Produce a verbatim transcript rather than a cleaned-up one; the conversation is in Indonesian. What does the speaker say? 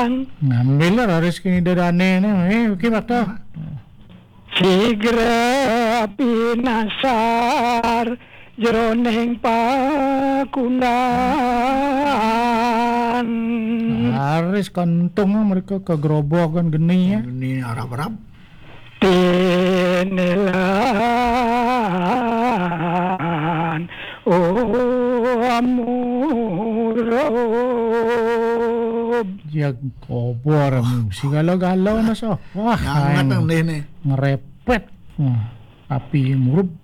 Ngambil lah rezeki dadane eh oke bakta. Sigra pinasar jroning pakundan. Haris kantung mereka ke gerobokan geni ya. Ini Arab-Arab. Tinilan oh amurab. Ya kobor si galau-galau na so. Wah, Yang ngatang deh nih. ngerepet. Hmm, api murup.